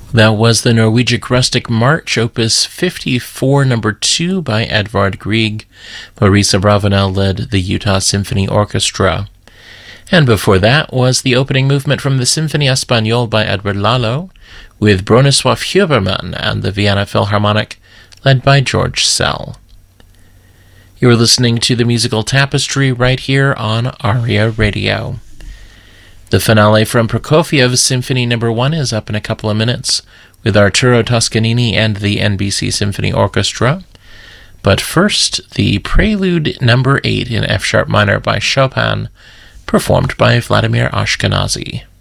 That was the Norwegian Rustic March, Opus 54, number 2 by Edvard Grieg. Maurice Abravanel led the Utah Symphony Orchestra. And before that was the opening movement from the Symphonie Espagnole by Edward Lalo, with Bronislaw Huberman and the Vienna Philharmonic, led by George Szell. You're listening to the Musical Tapestry right here on ARIA Radio. The finale from Prokofiev's Symphony No. 1 is up in a couple of minutes with Arturo Toscanini and the NBC Symphony Orchestra. But first, the Prelude No. 8 in F-sharp minor by Chopin, performed by Vladimir Ashkenazy.